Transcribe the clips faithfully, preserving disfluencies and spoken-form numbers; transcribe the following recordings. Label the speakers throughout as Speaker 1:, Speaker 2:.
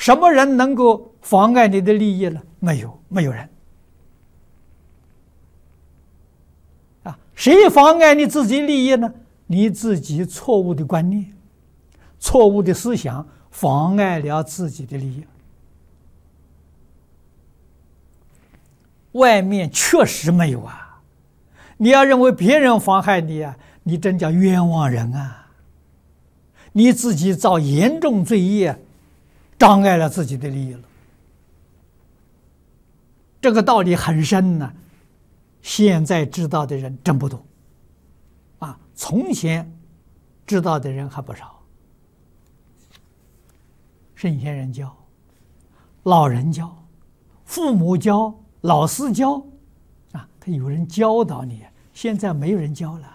Speaker 1: 什么人能够妨碍你的利益呢？没有，没有人。啊，谁妨碍你自己利益呢？你自己错误的观念、错误的思想妨碍了自己的利益。外面确实没有啊，你要认为别人妨害你啊，你真叫冤枉人啊！你自己造严重罪业，障碍了自己的利益了。这个道理很深呢、啊，现在知道的人真不多，啊，从前知道的人还不少。圣贤人教，老人教，父母教，老师教，啊，他有人教导你，现在没有人教了。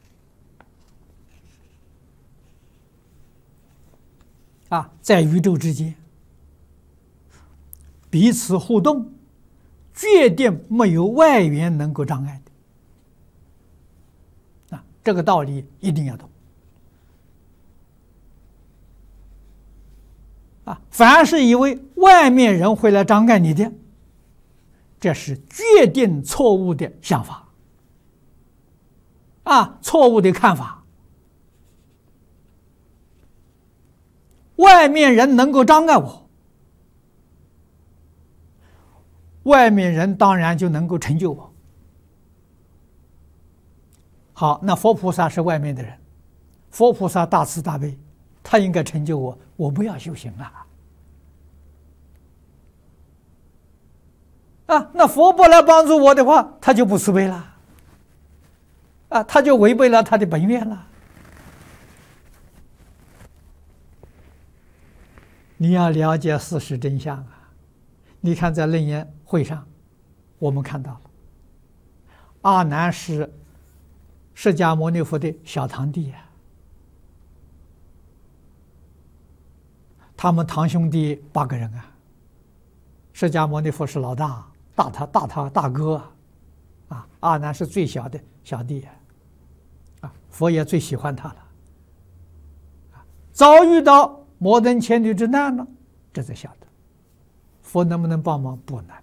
Speaker 1: 啊，在宇宙之间，彼此互动，决定没有外缘能够障碍的。啊，这个道理一定要懂。啊，凡是以为外面人会来障碍你的，这是决定错误的想法，啊，错误的看法。外面人能够障碍我，外面人当然就能够成就我。好，那佛菩萨是外面的人，佛菩萨大慈大悲，他应该成就我，我不要修行啊！啊，那佛不来帮助我的话，他就不慈悲了，啊，他就违背了他的本愿了。你要了解事实真相啊！你看，在楞严会上，我们看到了阿难是释迦牟尼佛的小堂弟啊，他们堂兄弟八个人啊，释迦牟尼佛是老大，大他大他大哥啊，啊，阿难是最小的小弟啊，啊，佛也最喜欢他了，啊，遭遇到摩登千女之难了，这才晓得佛能不能帮忙？不能。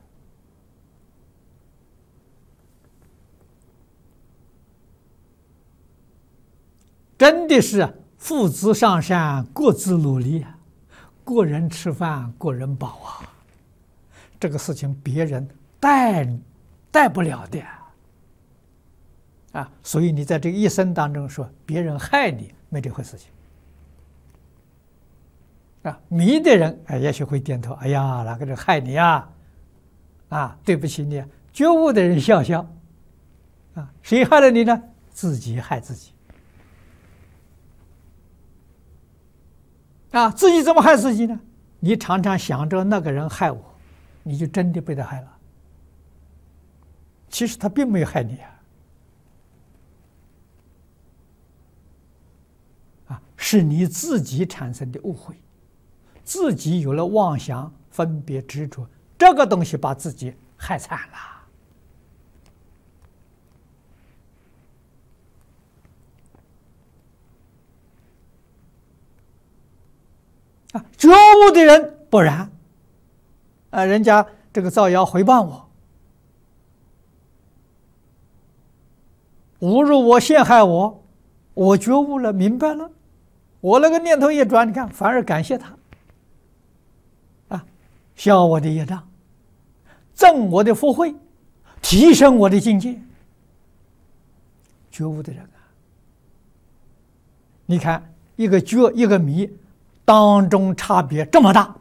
Speaker 1: 真的是父子上山，各自努力啊，个人吃饭，个人饱啊。这个事情别人带带不了的啊，所以你在这个一生当中说别人害你，没这回事情。啊，迷的人哎，也许会点头。哎呀，哪个人害你呀？啊，对不起你。觉悟的人笑笑。啊，谁害了你呢？自己害自己。啊，自己怎么害自己呢？你常常想着那个人害我，你就真的被他害了。其实他并没有害你啊。啊，是你自己产生的误会。自己有了妄想、分别、执着，这个东西把自己害惨了。啊，觉悟的人不然，啊，人家这个造谣诽谤我，侮辱我、陷害我，我觉悟了，明白了，我那个念头一转，你看，反而感谢他。消我的业障，增我的福慧，提升我的境界。觉悟的人啊，你看一个觉一个迷当中差别这么大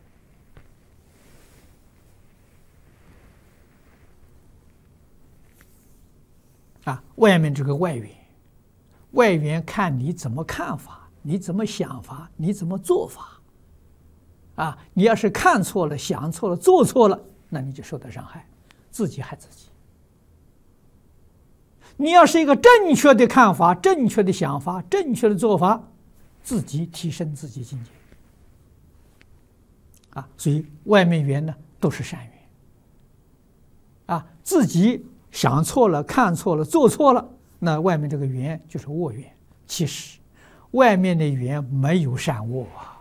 Speaker 1: 啊！外面这个外缘，外缘看你怎么看法，你怎么想法，你怎么做法。啊，你要是看错了、想错了、做错了，那你就受到伤害，自己害自己。你要是一个正确的看法、正确的想法、正确的做法，自己提升自己境界。啊，所以外面缘呢都是善缘。啊，自己想错了、看错了、做错了，那外面这个缘就是恶缘。其实，外面的缘没有善恶啊。